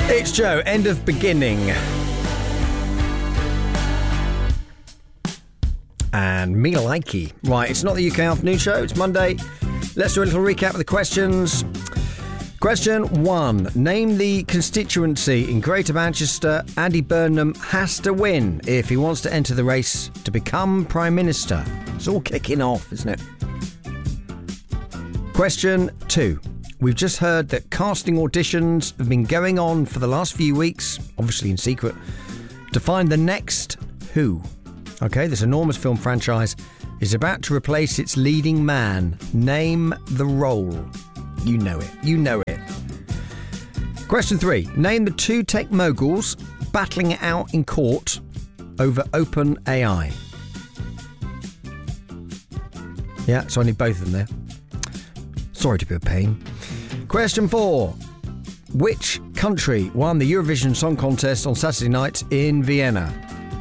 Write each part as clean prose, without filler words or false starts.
It's Joe, end of beginning. And me likey. Right, it's not the UK afternoon show, it's Monday. Let's do a little recap of the questions. Question 1. Name the constituency in Greater Manchester Andy Burnham has to win if he wants to enter the race to become Prime Minister. It's all kicking off, isn't it? Question 2. We've just heard that casting auditions have been going on for the last few weeks, obviously in secret, to find the next Who. Okay, this enormous film franchise is about to replace its leading man. Name the role. You know it. You know it. Question 3. Name the two tech moguls battling it out in court over OpenAI. Yeah, so I need both of them there. Sorry to be a pain. Question 4. Which country won the Eurovision Song Contest on Saturday night in Vienna?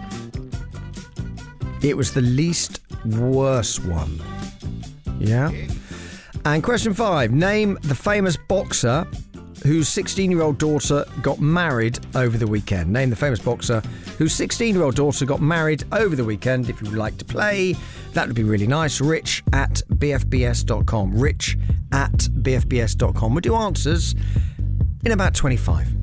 It was the least worst one. Yeah. And question 5. Name the famous boxer whose 16-year-old daughter got married over the weekend. Name the famous boxer whose 16-year-old daughter got married over the weekend. If you would like to play, that would be really nice. Rich@bfbs.com. Rich@bfbs.com. We'll do answers in about 25.